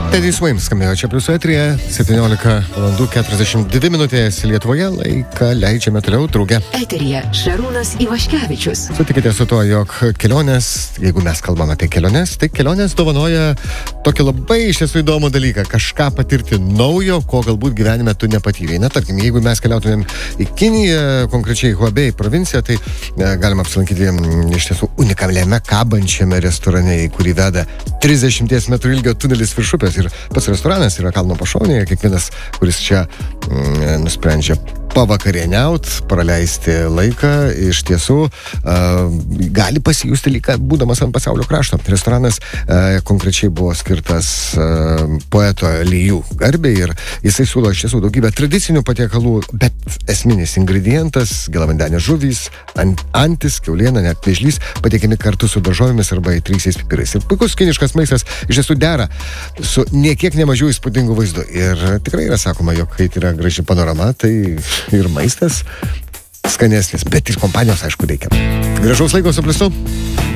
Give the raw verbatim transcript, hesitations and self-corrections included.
Teddy Swims skambėjo čia plius eteryje, septyniolika valandų keturiasdešimt dvi minutės Lietuvoje, laiką leidžiame toliau drauge. Eteryje Šarūnas Ivaškevičius. Sutikite su tuo, jog kelionės, jeigu mes kalbame apie keliones, tai kelionės dovanoja tokį labai iš tiesų įdomų dalyką, kažką patirti naujo, ko galbūt gyvenime tu nepatyrei. Na, tarkim, jeigu mes keliautumėm į Kiniją, konkrečiai Hubei provinciją, tai e, galima apsilankyti iš tiesų unikaliame kabančiame restorane, į kurį veda trisdešimties metrų ilgio tunelis virš upės. Ir pats restoranas yra kalno pašonėje, kiekvienas, kuris čia mm, nusprendžia pavakarieniaut, praleisti laiką, iš tiesų uh, gali pasijusti lyg būdamas ant pasaulio krašto. Restoranas uh, konkrečiai buvo skirtas uh, poeto Lijų garbei ir jisai siūlo iš tiesų daugybę tradicinių patiekalų, bet esminis ingredientas - gėlavandenės žuvys, ant, antis, kiauliena, net vėžlys, patiekiami kartu su daržovėmis arba įtrysiais pipirais. Ir puikus kiniškas maistas iš tiesų dera su niekiek nemažiau įspūdingų vaizdu. Ir tikrai yra sakoma, jog kai yra graži panorama, tai ir maistas skanesnis, bet ir kompanijos, aišku, reikia. Gražaus laiko su Pliusu.